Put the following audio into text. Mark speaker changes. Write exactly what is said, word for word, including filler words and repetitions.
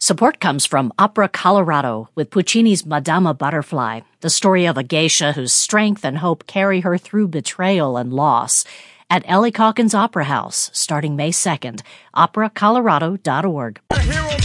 Speaker 1: Support comes from Opera Colorado with Puccini's Madama Butterfly, the story of a geisha whose strength and hope carry her through betrayal and loss. At Ellie Calkins Opera House, starting May second, opera colorado dot org.